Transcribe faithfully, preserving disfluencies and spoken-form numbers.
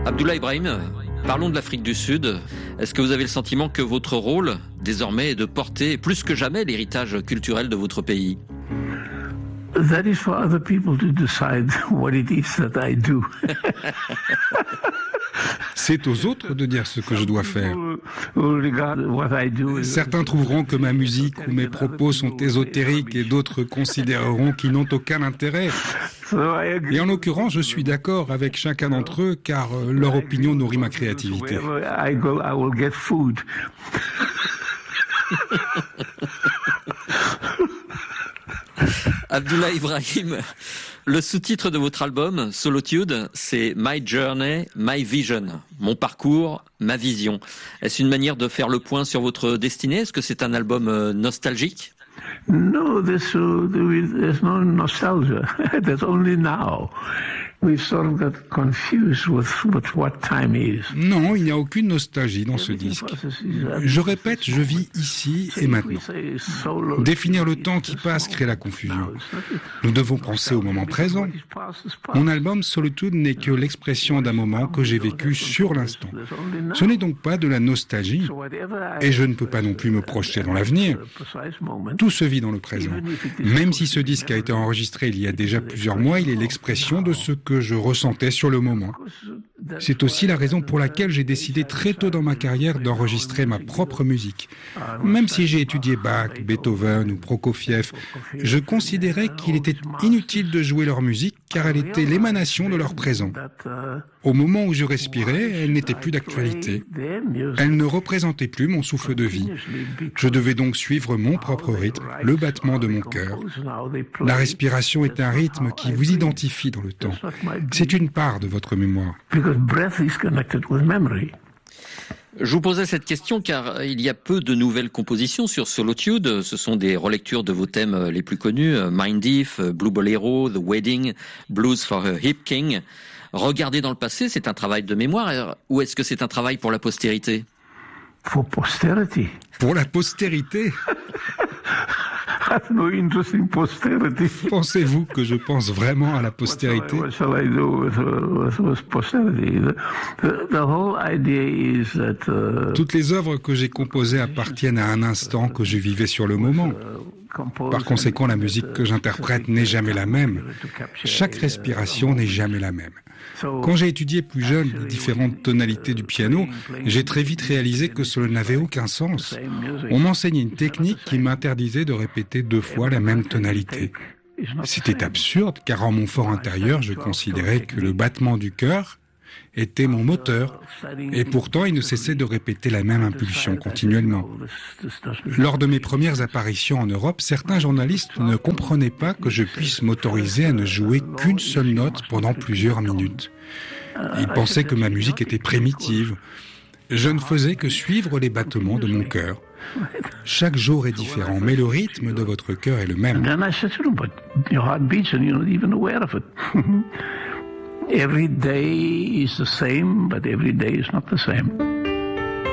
Abdullah Ibrahim, parlons de l'Afrique du Sud. Est-ce que vous avez le sentiment que votre rôle, désormais, est de porter plus que jamais l'héritage culturel de votre pays ? That is for other people to decide what it is that I do. C'est aux autres de dire ce que je dois faire. Certains trouveront que ma musique ou mes propos sont ésotériques et d'autres considéreront qu'ils n'ont aucun intérêt. Et en l'occurrence, je suis d'accord avec chacun d'entre eux car leur opinion nourrit ma créativité. Abdullah Ibrahim, le sous-titre de votre album, Solitude, c'est My Journey, My Vision. Mon parcours, ma vision. Est-ce une manière de faire le point sur votre destinée ? Est-ce que c'est un album nostalgique ? No, there's, uh, there's no nostalgia. That's only now. We sort of got confused with, with what time is. Non, il n'y a aucune nostalgie dans ce disque. Je répète, je vis ici et maintenant. Définir le temps qui passe crée la confusion. Nous devons penser au moment présent. Mon album Solitude n'est que l'expression d'un moment que j'ai vécu sur l'instant. Ce n'est donc pas de la nostalgie, et je ne peux pas non plus me projeter dans l'avenir. Tout se vit dans le présent. Même si ce disque a été enregistré il y a déjà plusieurs mois, il est l'expression de ce que que je ressentais sur le moment. C'est aussi la raison pour laquelle j'ai décidé très tôt dans ma carrière d'enregistrer ma propre musique. Même si j'ai étudié Bach, Beethoven ou Prokofiev, je considérais qu'il était inutile de jouer leur musique car elle était l'émanation de leur présent. Au moment où je respirais, elle n'était plus d'actualité. Elle ne représentait plus mon souffle de vie. Je devais donc suivre mon propre rythme, le battement de mon cœur. La respiration est un rythme qui vous identifie dans le temps. C'est une part de votre mémoire. Je vous posais cette question car il y a peu de nouvelles compositions sur Solitude. Ce sont des relectures de vos thèmes les plus connus, Mind If, Blue Bolero, The Wedding, Blues for a Hip King. Regarder dans le passé, c'est un travail de mémoire ou est-ce que c'est un travail pour la postérité ? For posterity. Pour la postérité ? No interest in posterity. Pensez-vous que je pense vraiment à la postérité ? What shall I do with, with, with posterity? The, the whole idea is that, uh, Toutes les œuvres que j'ai composées appartiennent à un instant que je vivais sur le moment. Par conséquent, la musique que j'interprète n'est jamais la même. Chaque respiration n'est jamais la même. Quand j'ai étudié plus jeune les différentes tonalités du piano, j'ai très vite réalisé que cela n'avait aucun sens. On m'enseignait une technique qui m'interdisait de répéter deux fois la même tonalité. C'était absurde, car en mon fort intérieur, je considérais que le battement du cœur était mon moteur, et pourtant il ne cessait de répéter la même impulsion continuellement. Lors de mes premières apparitions en Europe, certains journalistes ne comprenaient pas que je puisse m'autoriser à ne jouer qu'une seule note pendant plusieurs minutes. Ils pensaient que ma musique était primitive. Je ne faisais que suivre les battements de mon cœur. Chaque jour est différent, mais le rythme de votre cœur est le même. Every day is the same, but every day is not the same.